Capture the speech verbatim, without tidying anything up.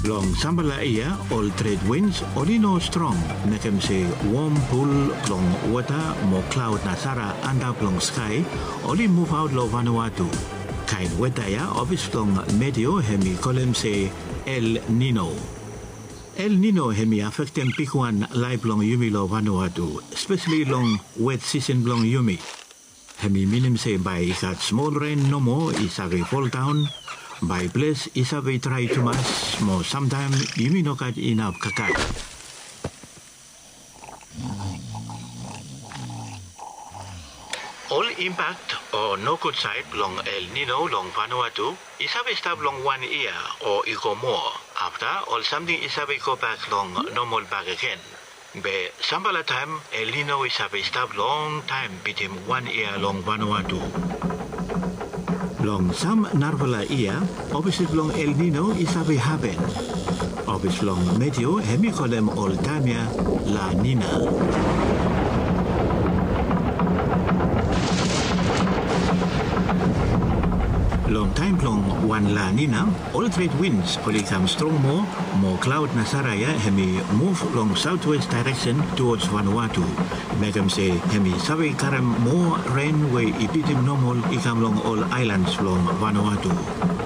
Long Sambala ia, all trade winds, olino strong, nekem se warm pool, long water, more cloud nasara, anda long sky, oli move out lo Vanuatu. Kain weather ya, obis long medio, hemi kolem se El Nino. El Nino hemi affectem pikuan live long yumi lo Vanuatu, especially long wet season long yumi. Hemi minim se by ikat small rain no more, isagi fall down, by place isabe try too much, mo sometime yumi no kat enough kakai. All impact or no good side long El Nino long Vanuatu, isabe stop long one year or ego more. After all something isabe go back long normal back again. Be sambala time El Nino isabe stop long time between one year long Vanuatu. Long some narvala ia, opposite long El Nino isabe happen. Opposite long medio hemicolem all tamia La Nina. Long time long one La Nina, all trade winds only come strong more, more cloud nasaraya hemi move long southwest direction towards Vanuatu. Megam say hemi sabi karam more rain way ipitim normal ikam long all islands long Vanuatu.